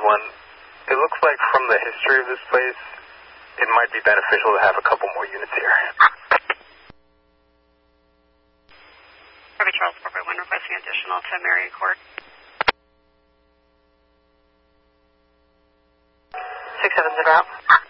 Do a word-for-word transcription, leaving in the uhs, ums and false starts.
one. It looks like from the history of this place, it might be beneficial to have a couple more units here. Harvey Charles four by one requesting additional to Marion Court. six seven zero out.